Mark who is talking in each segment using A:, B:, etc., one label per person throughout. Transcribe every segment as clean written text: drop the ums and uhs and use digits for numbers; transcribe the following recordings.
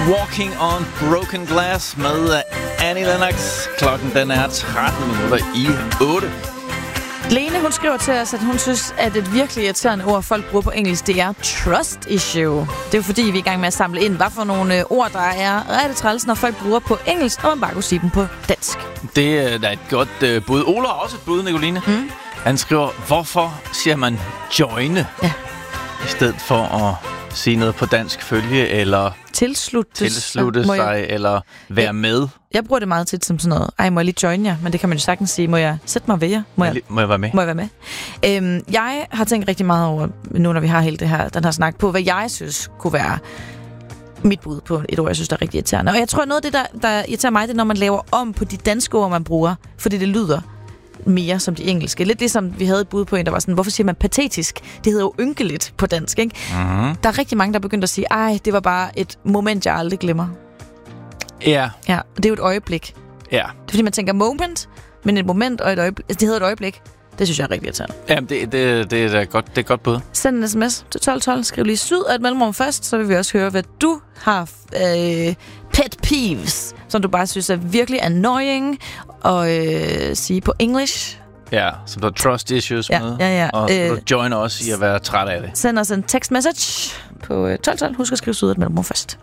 A: Walking on Broken Glass med Annie Lennox. Klokken den er 13 minutter i 8.
B: Lene, hun skriver til os, at hun synes, at et virkelig irriterende ord, folk bruger på engelsk, det er trust issue. Det er jo fordi, vi er i gang med at samle ind, hvad for nogle ord, der er rigtig træls, når folk bruger på engelsk, og man bare kunne sige dem på dansk.
A: Det er et godt bud. Ola har også et bud, Nicoline. Han skriver, hvorfor siger man joine?
B: Ja.
A: I stedet for at sige noget på dansk, følge, eller tilslutte sig, eller være med.
B: Jeg bruger det meget tit som sådan noget. Ej, må jeg lige joine jer? Men det kan man jo sagtens sige. Må jeg sætte mig ved jer?
A: Må jeg være med?
B: Må jeg være med? Jeg har tænkt rigtig meget over, nu når vi har hele den her snak på, hvad jeg synes kunne være mit bud på et ord, jeg synes, der er rigtig irriterende. Og jeg tror, noget af det, der irriterer mig, det er, når man laver om på de danske ord, man bruger, fordi det lyder mere som de engelske. Lidt ligesom vi havde et bud på en, der var sådan, hvorfor siger man patetisk? Det hedder jo ynkeligt på dansk, ikke?
A: Mm-hmm.
B: Der er rigtig mange, der begyndte at sige, ej, det var bare et moment, jeg aldrig glemmer.
A: Ja.
B: Ja, og det er jo et øjeblik.
A: Ja.
B: Det er fordi, man tænker moment, men et moment og et øjeblik. Altså, det hedder et øjeblik. Det synes jeg er rigtig irriterende.
A: Jamen, det er godt. Det er godt bud.
B: Send en sms til 1212. Skriv lige syd og et mellemrum først, så vil vi også høre, hvad du har pet peeves, som du bare synes er virkelig annoying og sige på engelsk.
A: Ja, som der er trust issues med.
B: Ja.
A: Og du joiner også i at være træt af det.
B: Send os en text message på 1212. Husk at skrive syd og et mellemrum først.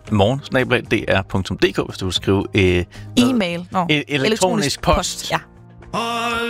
A: morgen@dr.dk, hvis du vil skrive
B: e-mail.
A: Elektronisk post.
B: Ja.